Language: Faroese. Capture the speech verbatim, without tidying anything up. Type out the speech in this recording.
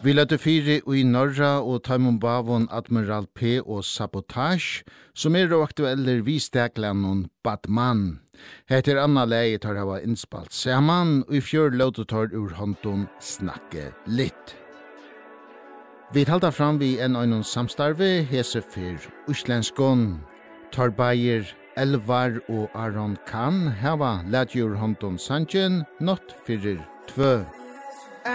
Vi lette fire i Norra og Taimon Bavon Admiral P og Sabotage, som er aktuelle visteklen Batman. Heter Anna Leie tar hava innspalt saman, og i fjør låter tar ur hånden snakke litt. Vi talta fram vi en øynon samstarve, hese fyr Uslenskon, tar Bayer, Elvar og Aron Kahn, hava let ur hånden sanjen, not fyrir tvö.